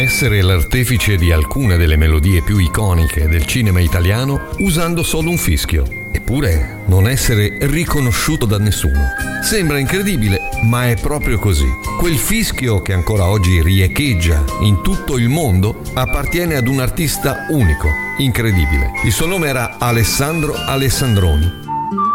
essere l'artefice di alcune delle melodie più iconiche del cinema italiano usando solo un fischio, eppure non essere riconosciuto da nessuno. Sembra incredibile, ma è proprio così. Quel fischio che ancora oggi riecheggia in tutto il mondo appartiene ad un artista unico, incredibile. Il suo nome era Alessandro Alessandroni